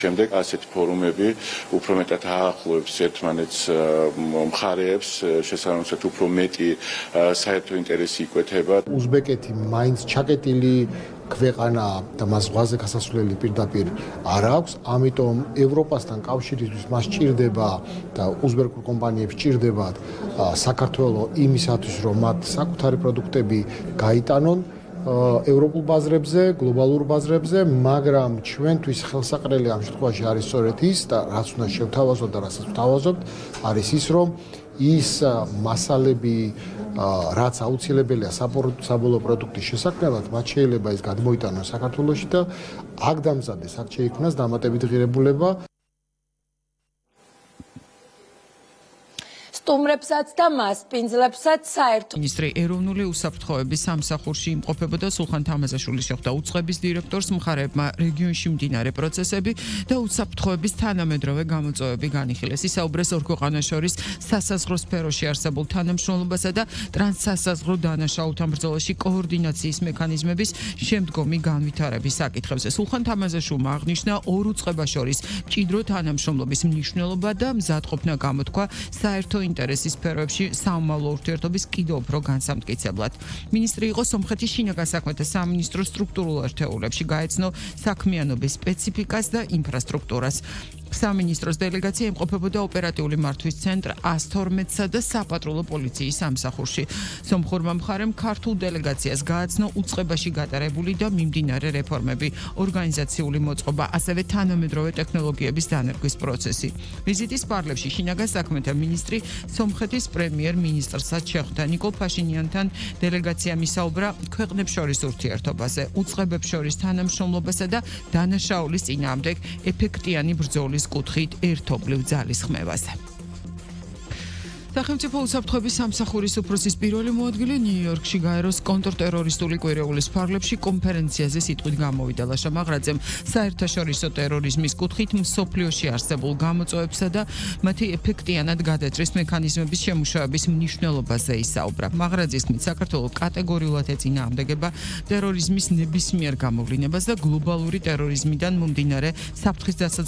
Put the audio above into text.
შემდეგ ასეთი ფორუმები უფრო მეტად აახლოებს ერთმანეთს მხარეებს, შესაბამისად უფრო მეტი საერთო ინტერესი იკვეთება. უზბეკეთი მაინც ჩაკეტილი ქვეყანა და მას ზღვაზე გასასვლელი პირდაპირ არ აქვს, ამიტომ ევროპასთან კავშირისთვის მას ჭირდება და უზბეკურ კომპანიებს ჭირდებათ საქართველოს იმისათვის, რომ მათ საკუთარი პროდუქტები გაიტანონ ევროპულ ბაზრებზე, გლობალურ ბაზრებზე, მაგრამ ჩვენთვის ხელსაყრელი ამ შემთხვევაში არის სწორედ ის და რაც უნდა შევთავაზოთ და რასაც ვთავაზობთ, არის ის, რომ ის მასალები, რაც აუცილებელია საბოლოო პროდუქტის შესაქმნელად, მათ შეიძლება ის გადმოიტანონ საქართველოში და აქ დამზადდეს, აქ შეიქმნას დამატებითი ღირებულება. სტუმრებსაც და მასპინძლებსაც საერთო მინისტრი ეროვნული უსაფრთხოების სამსახურში იმყოფებოდა სულხან თამაზაშვილი შეხვდა უწყების დირექტორს მხარეებმა რეგიონში მდინარე პროცესები და უსაფრთხოების თანამედროვე გამოწვევები განიხილეს. ისაუბრეს ორ ქვეყანას შორის სასაზღვრო სფეროში არსებულ თანამშრომლობასა და ტრანსსასაზღვრო დანაშაულთან ბრძოლაში კოორდინაციის მექანიზმების შემდგომი განვითარების საკითხებზე. სულხან თამაზაშვილმა აღნიშნა ორ უწყებას შორის მჭიდრო თანამშრომლობის მნიშვნელობა და მზადყოფნა გამოთქვა საერთო ინტერესის სფეროებში საომავლო ურთიერთობის კიდევ უფრო განსამტკიცებლად. მინისტრი იყო სომხეთის შინაგან საქმეთა სამინისტროს სტრუქტურულ ერთეულებში, გაეცნო საქმიანობის სპეციფიკას და ინფრასტრუქტურას. სამინისტროს დელეგაცია იმყოფებოდა ოპერატიული მართვის ცენტრ 112-სა და საპატრულო პოლიციის სამსახურში. სომხურმა მხარემ ქართულ დელეგაციას გააცნო უწყებაში გატარებული და მიმდინარე რეფორმები, ორგანიზაციული მოწყობა, ასევე თანამედროვე ტექნოლოგიების დანერგვის პროცესი. ვიზიტის პარლებში შინაგან საქმეთა მინისტრი სომხეთის პრემიერ-მინისტრსაც შეხვდა. ნიკოლ ფაშინიანთან დელეგაციამ ისაუბრა ქვეყნებს შორის ურთიერთობაზე, უწყებებს შორის თანამშრომლობასა და დანაშაულის წინააღმდეგ ეფექტიანი ბრძოლის კუთხით ერთობლივ ძალისხმევაზე. სახელმწიფო უსაფრთხოების სამსახურის უფროსის პირველი მოადგილე ნიუ-იორკში გაეროს კონტრტერორისტული კვირეულის ფარგლებში კონფერენციაზე სიტყვით გამოვიდა. ლაშა მაღრაძემ საერთაშორისო ტერორიზმის კუთხით მსოფლიოში არსებულ გამოწვევებსა და მათი ეფექტიანად გადაჭრის მექანიზმების შემუშავების მნიშვნელობაზე ისაუბრა. მაღრაძის თქმით, საქართველოს კატეგორიულად ეწინააღმდეგება ტერორიზმის ნებისმიერ გამოვლინებას და გლობალური ტერორიზმიდან მომდინარე საფრთხის